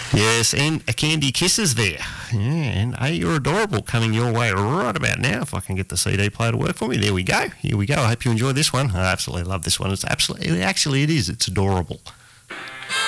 Yes, and a Candy Kisses there. Yeah, and Hey, You're Adorable coming your way right about now. If I can get the CD player to work for me. There we go. Here we go. I hope you enjoy this one. I absolutely love this one. It's absolutely, actually it is. It's adorable.